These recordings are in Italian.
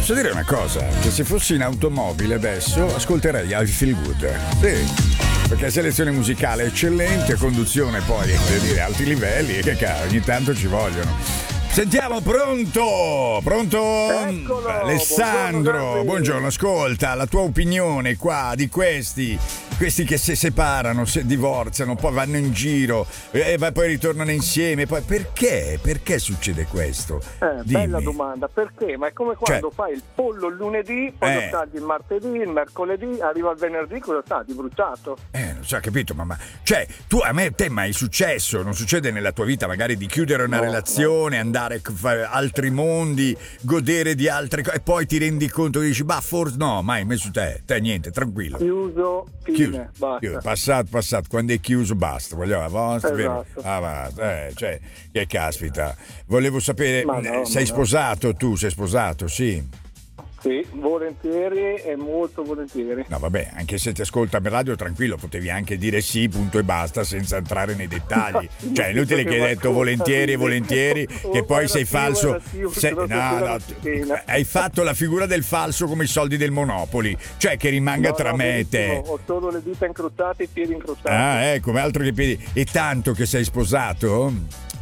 posso dire una cosa? Che se fossi in automobile adesso ascolterei I Feel Good. Sì. Perché selezione musicale eccellente, conduzione poi, voglio dire, alti livelli, e che cavolo, ogni tanto ci vogliono. Sentiamo, pronto? Eccolo, Alessandro, buongiorno, ascolta, la tua opinione qua di questi che si separano, si divorziano, poi vanno in giro e poi ritornano insieme, poi perché succede questo? Bella domanda, perché? Ma è come quando fai il pollo il lunedì, poi lo tagli il martedì, il mercoledì, arriva il venerdì, cosa tagli? Bruciato? Non so, capito, ma cioè, te mai è successo, non succede nella tua vita magari di chiudere una relazione, andare a fare altri mondi, godere di altre cose e poi ti rendi conto e dici, forse no, mai messo te niente, tranquillo. Chiuso, basta. Passato, quando è chiuso basta, vogliamo, Esatto. Cioè, che caspita. Volevo sapere, sei sposato tu, sei sposato, sì? Sì, volentieri e molto volentieri. No, vabbè, anche se ti ascolta per radio tranquillo, potevi anche dire sì, punto e basta, senza entrare nei dettagli. Cioè, è inutile che hai detto volentieri, che poi sei falso. Hai fatto la figura del falso come i soldi del Monopoli, cioè che rimanga tra me e te. Ho solo le dita incrociate e i piedi incrociati. Come altro che piedi. E tanto che sei sposato?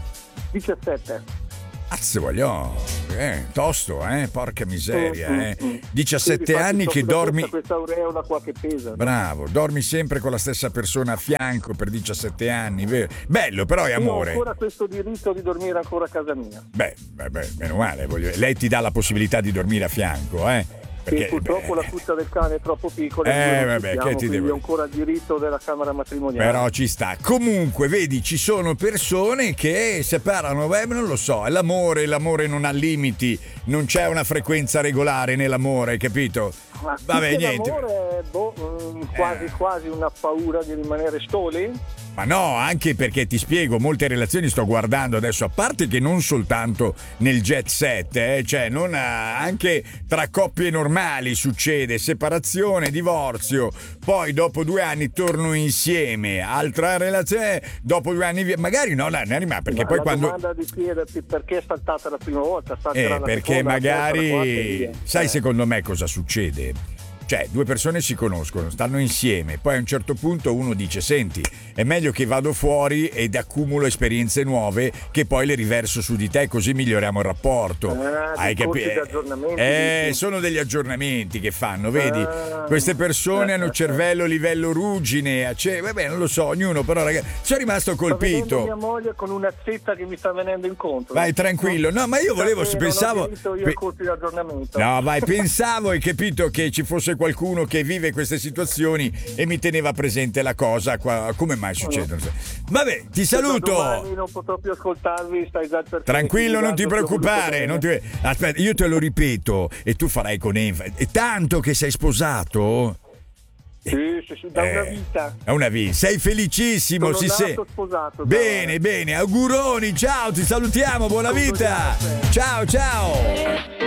17. Cazzo voglio, tosto, porca miseria, 17 anni che dormi. Questa aureola qua che pesa. Bravo, dormi sempre con la stessa persona a fianco per 17 anni, vero? Bello, però è amore. Io ho ancora questo diritto di dormire ancora a casa mia. Beh, meno male, lei ti dà la possibilità di dormire a fianco, Perché, purtroppo la cuccia del cane è troppo piccola che ti devo... ho ancora il diritto della camera matrimoniale. Però ci sta. Comunque vedi, ci sono persone che separano, non lo so, è l'amore non ha limiti, non c'è una frequenza regolare nell'amore, capito? Vabbè, niente. L'amore è quasi una paura di rimanere soli. Ma no, anche perché ti spiego, molte relazioni sto guardando adesso, a parte che non soltanto nel jet set, cioè non anche tra coppie normali succede separazione, divorzio, poi dopo 2 anni torno insieme, altra relazione, dopo 2 anni magari no, perché poi quando... La domanda di chiederti perché è saltata la prima volta, perché seconda, magari, sai secondo me cosa succede? Cioè, 2 persone si conoscono, stanno insieme, poi a un certo punto uno dice, senti, è meglio che vado fuori ed accumulo esperienze nuove che poi le riverso su di te, così miglioriamo il rapporto. Hai capito? Sono degli aggiornamenti che fanno, vedi? Queste persone hanno cervello livello ruggine, vabbè, non lo so, ognuno, però ragazzi, sono rimasto colpito. Mia moglie con una zetta che mi sta venendo incontro. Vai tranquillo, no, ma io pensavo... No, vai, pensavo, hai capito, che ci fosse qualcuno che vive queste situazioni e mi teneva presente la cosa qua. Come mai succedono? Vabbè, ti saluto. Domani non potrò più ascoltarvi, stai già per tranquillo, non ti preoccupare, aspetta, io te lo ripeto e tu farai con enfasi. È tanto che sei sposato? Sì, da una vita. Sei felicissimo, sposato. Bene, auguroni, ciao, ti salutiamo, buona vita. Ciao.